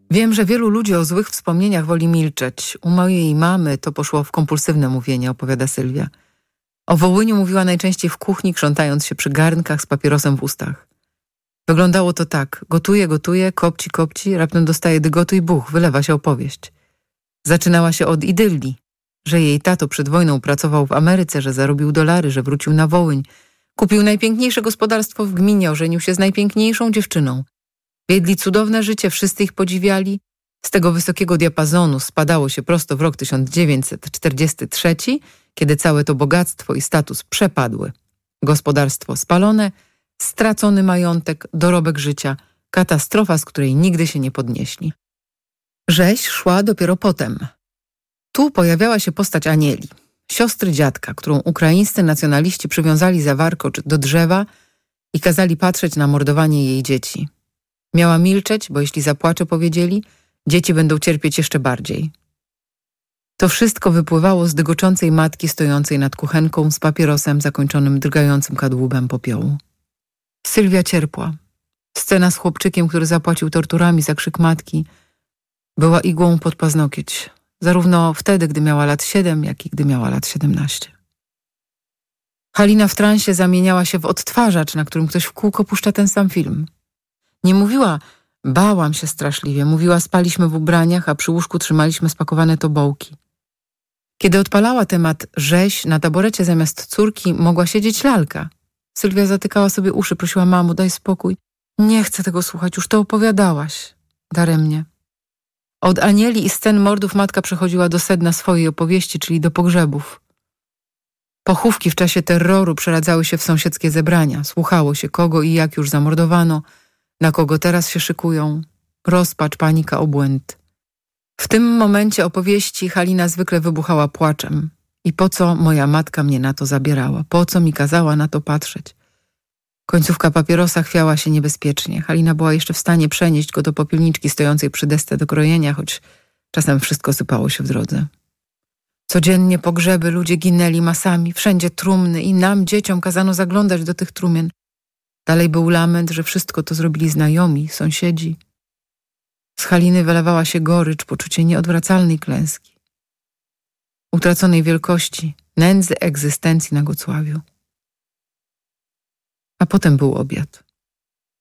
Wiem, że wielu ludzi o złych wspomnieniach woli milczeć. U mojej mamy to poszło w kompulsywne mówienie, opowiada Sylwia. O Wołyniu mówiła najczęściej w kuchni, krzątając się przy garnkach z papierosem w ustach. Wyglądało to tak. Gotuje, kopci, raptem dostaje dygotu i buch, wylewa się opowieść. Zaczynała się od idylii, że jej tato przed wojną pracował w Ameryce, że zarobił dolary, że wrócił na Wołyń. Kupił najpiękniejsze gospodarstwo w gminie, ożenił się z najpiękniejszą dziewczyną. Wiedli cudowne życie, wszyscy ich podziwiali. Z tego wysokiego diapazonu spadało się prosto w rok 1943, kiedy całe to bogactwo i status przepadły. Gospodarstwo spalone, stracony majątek, dorobek życia, katastrofa, z której nigdy się nie podnieśli. Rzeź szła dopiero potem. Tu pojawiała się postać Anieli, siostry dziadka, którą ukraińscy nacjonaliści przywiązali za warkocz do drzewa i kazali patrzeć na mordowanie jej dzieci. Miała milczeć, bo jeśli zapłacze, powiedzieli, dzieci będą cierpieć jeszcze bardziej. To wszystko wypływało z dygoczącej matki stojącej nad kuchenką z papierosem zakończonym drgającym kadłubem popiołu. Sylwia cierpła. Scena z chłopczykiem, który zapłacił torturami za krzyk matki, była igłą pod paznokieć, zarówno wtedy, gdy miała lat 7, jak i gdy miała lat 17. Halina w transie zamieniała się w odtwarzacz, na którym ktoś w kółko puszcza ten sam film. Nie mówiła, bałam się straszliwie, mówiła, spaliśmy w ubraniach, a przy łóżku trzymaliśmy spakowane tobołki. Kiedy odpalała temat rzeź, na taborecie zamiast córki mogła siedzieć lalka. Sylwia zatykała sobie uszy, prosiła, mamo, daj spokój. Nie chcę tego słuchać, już to opowiadałaś. Daremnie. Od Anieli i scen mordów matka przechodziła do sedna swojej opowieści, czyli do pogrzebów. Pochówki w czasie terroru przeradzały się w sąsiedzkie zebrania. Słuchało się, kogo i jak już zamordowano, na kogo teraz się szykują. Rozpacz, panika, obłęd. W tym momencie opowieści Halina zwykle wybuchała płaczem. I po co moja matka mnie na to zabierała? Po co mi kazała na to patrzeć? Końcówka papierosa chwiała się niebezpiecznie. Halina była jeszcze w stanie przenieść go do popielniczki stojącej przy desce do krojenia, choć czasem wszystko sypało się w drodze. Codziennie pogrzeby, ludzie ginęli masami, wszędzie trumny i nam, dzieciom, kazano zaglądać do tych trumien. Dalej był lament, że wszystko to zrobili znajomi, sąsiedzi. Z Haliny wylewała się gorycz, poczucie nieodwracalnej klęski, utraconej wielkości, nędzy egzystencji na Gocławiu. A potem był obiad.